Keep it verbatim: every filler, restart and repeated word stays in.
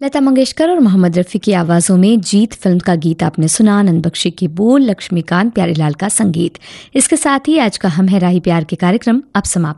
लता मंगेशकर और मोहम्मद रफ़ी की आवाज़ों में जीत फिल्म का गीत आपने सुना। आनंद बख्शी के बोल, लक्ष्मीकांत प्यारेलाल का संगीत। इसके साथ ही आज का हम है राही प्यार के कार्यक्रम अब समाप्त